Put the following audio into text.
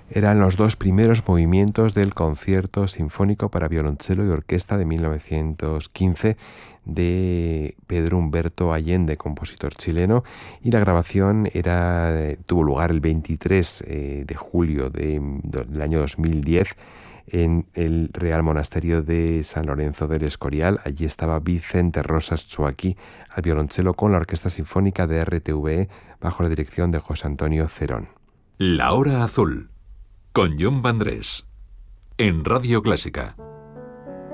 Eran los dos primeros movimientos del Concierto Sinfónico para violonchelo y orquesta de 1915 de Pedro Humberto Allende, compositor chileno, y la grabación tuvo lugar el 23 de julio del año 2010 en el Real Monasterio de San Lorenzo del Escorial. Allí estaba Vicente Rosas Chuaqui al violonchelo con la Orquesta Sinfónica de RTVE bajo la dirección de José Antonio Cerón. La Hora Azul, con Jon Vandrés, en Radio Clásica.